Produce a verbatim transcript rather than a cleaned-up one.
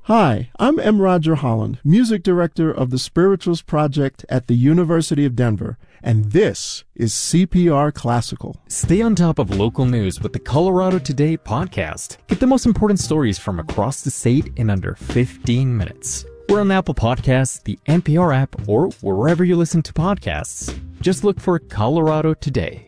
Hi, I'm M. Roger Holland, Music Director of the Spirituals Project at the University of Denver, and this is C P R Classical. Stay on top of local news with the Colorado Today podcast. Get the most important stories from across the state in under fifteen minutes. We're on Apple Podcasts, the N P R app, or wherever you listen to podcasts. Just look for Colorado Today.